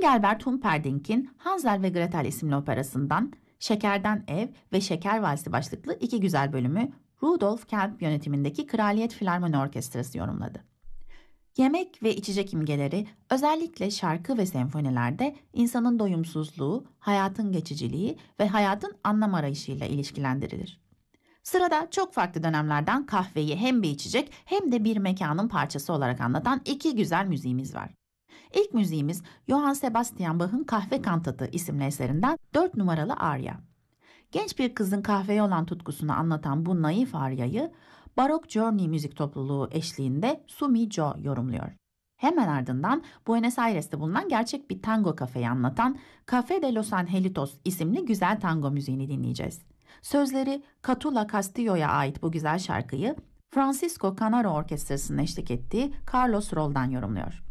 Engelbert Humperdinck'in Hansel ve Gretel isimli operasından Şekerden Ev ve Şeker Valsi başlıklı iki güzel bölümü Rudolf Kelp yönetimindeki Kraliyet Filarmoni Orkestrası yorumladı. Yemek ve içecek imgeleri özellikle şarkı ve senfonilerde insanın doyumsuzluğu, hayatın geçiciliği ve hayatın anlam arayışıyla ilişkilendirilir. Sırada çok farklı dönemlerden kahveyi hem bir içecek hem de bir mekanın parçası olarak anlatan iki güzel müziğimiz var. İlk müziğimiz Johann Sebastian Bach'ın Kahve Kantatı isimli eserinden 4 numaralı arya. Genç bir kızın kahveye olan tutkusunu anlatan bu naif aryayı Barok Journey müzik topluluğu eşliğinde Sumi Jo yorumluyor. Hemen ardından Buenos Aires'te bulunan gerçek bir tango kafeyi anlatan Café de los Angelitos isimli güzel tango müziğini dinleyeceğiz. Sözleri Catula Castillo'ya ait bu güzel şarkıyı Francisco Canaro Orkestrası'nın eşlik ettiği Carlos Roldán yorumluyor.